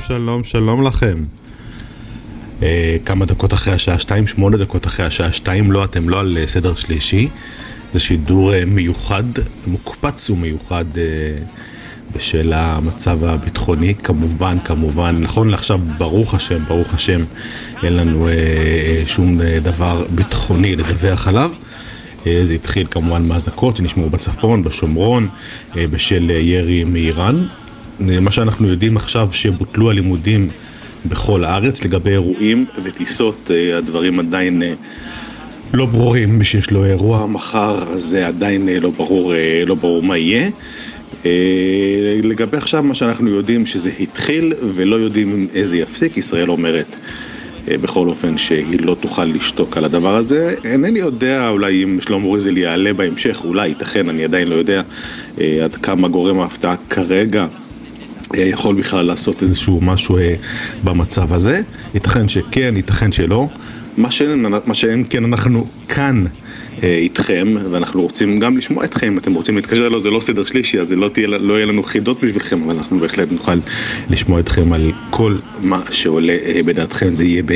שלום, שלום לכם. כמה דקות אחרי השעה 2, 8 דקות אחרי השעה 2, לא, אתם לא על סדר שלישי. זה שידור מיוחד, מוקפץ ומיוחד בשל המצב הביטחוני. כמובן, נכון לעכשיו, ברוך השם, אין לנו שום דבר ביטחוני לדווח עליו. זה התחיל כמובן מהזעקות שנשמעו בצפון, בשומרון, בשל ירי מאיראן. מה שאנחנו יודעים עכשיו שבוטלו הלימודים בכל הארץ לגבי אירועים וטיסות, הדברים עדיין לא ברורים. מי שיש לו אירוע מחר, אז עדיין לא ברור מה יהיה. לגבי עכשיו מה שאנחנו יודעים שזה התחיל ולא יודעים איזה יפסיק. ישראל אומרת בכל אופן שהיא לא תוכל לשתוק על הדבר הזה. אינני יודע, אולי אם שלמה אריזל יעלה בהמשך, אולי, ייתכן, אני עדיין לא יודע עד כמה גורם ההפתעה כרגע יכול בכלל לעשות איזשהו משהו במצב הזה. ייתכן שכן, ייתכן שלא. מה שאין כן, אנחנו כאן איתכם, ואנחנו רוצים גם לשמוע אתכם. אתם רוצים להתקשר אליו, זה לא סדר שלישי, אז לא יהיה לנו חידות בשבילכם, אבל אנחנו בהחלט נוכל לשמוע אתכם על כל מה שעולה בדעתכם. זה יהיה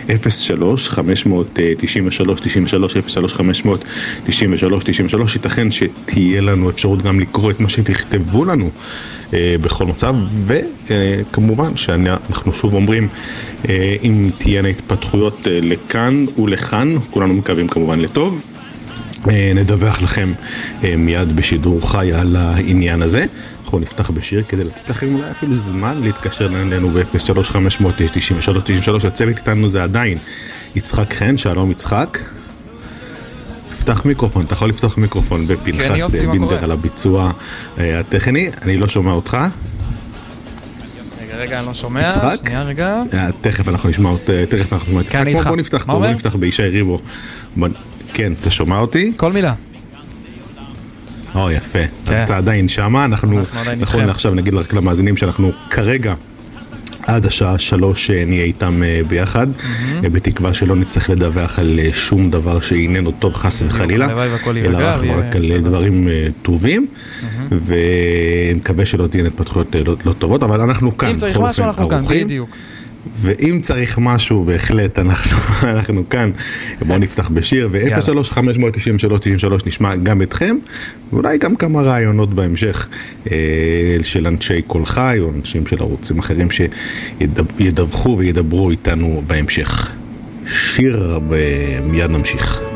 ב-03-593-93-03-593. ייתכן שתהיה לנו אפשרות גם לקרוא את מה שתכתבו לנו בכל מצב, וכמובן שאנחנו שוב אומרים, אם תהיינה התפתחויות לכאן ולכאן, כולנו מקווים כמובן לטוב, נדווח לכם מיד בשידור חי על העניין הזה. אנחנו נפתח בשיר כדי לתת לכם אולי אפילו זמן להתקשר אלינו ב-03-593-93-93. הצוות איתנו זה עדיין יצחק חן. שלום יצחק. תפתח מיקרופון, אתה יכול לפתוח מיקרופון בפנחס בינדר על הביצוע הטכני. אני לא שומע אותך. רגע, אני לא שומע. יצחק? שנייה רגע. תכף אנחנו נשמע את כן, איתך. בוא נפתח בישי ריבו. כן, אתה שומע אותי? כל מילה. יפה. אז אתה עדיין שמה. אנחנו נכון עכשיו נגיד רק למאזינים שאנחנו כרגע עד השעה 3 נהיה איתם ביחד, בתקווה שלא נצטרך לדווח על שום דבר שאיננו טוב חס וחלילה, אלא רק על דברים טובים, ונקווה שלא תהיינה התפתחויות לא טובות, אבל אנחנו כאן. אם צריך משהו אנחנו כאן, בדיוק. ואם צריך משהו, בהחלט אנחנו כאן. בואו נפתח בשיר, ו-03-593-93 נשמע גם אתכם, ואולי גם כמה רעיונות בהמשך של אנשי קול חי, או אנשים של ערוצים אחרים שידווחו וידברו איתנו בהמשך. שיר, מיד נמשיך.